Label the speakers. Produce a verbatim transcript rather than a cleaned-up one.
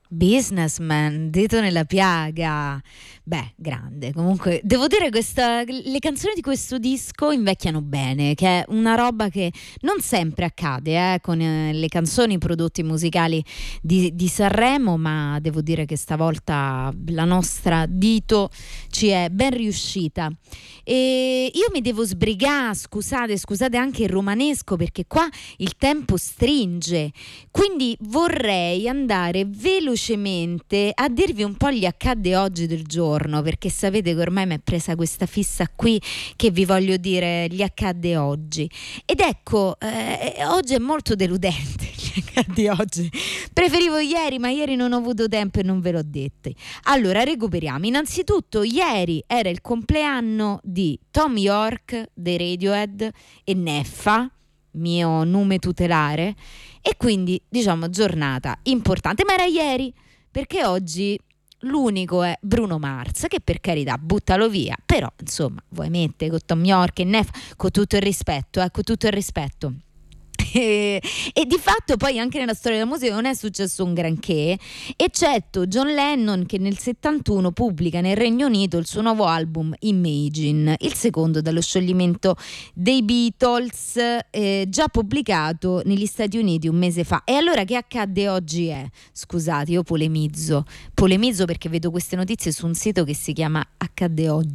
Speaker 1: Businessman, dito nella piaga. Beh, grande. Comunque, devo dire questa, le canzoni di questo disco invecchiano bene, che è una roba che non sempre accade eh, con eh, le canzoni, i prodotti musicali di, di Sanremo, ma devo dire che stavolta la nostra Dito ci è ben riuscita. E io mi devo sbrigare, scusate, scusate anche il romanesco, perché qua il tempo stringe, quindi vorrei andare velocemente a dirvi un po' gli accadde oggi del giorno, perché sapete che ormai mi è presa questa fissa qui che vi voglio dire gli accadde oggi. Ed ecco, eh, oggi è molto deludente gli accadde oggi, preferivo ieri, ma ieri non ho avuto tempo e non ve l'ho detto. Allora recuperiamo. Innanzitutto ieri era il compleanno di Tom York dei Radiohead e Neffa, mio nome tutelare, e quindi diciamo giornata importante, ma era ieri, perché oggi l'unico è Bruno Mars, che per carità buttalo via, però insomma vuoi mettere con Tom York e Neffa, con tutto il rispetto, eh, con tutto il rispetto. E, e di fatto poi anche nella storia della musica non è successo un granché, eccetto John Lennon, che nel settantuno pubblica nel Regno Unito il suo nuovo album Imagine, il secondo dallo scioglimento dei Beatles, eh, già pubblicato negli Stati Uniti un mese fa. E allora che accadde oggi è? Scusate, io polemizzo polemizzo perché vedo queste notizie su un sito che si chiama Accadde Oggi.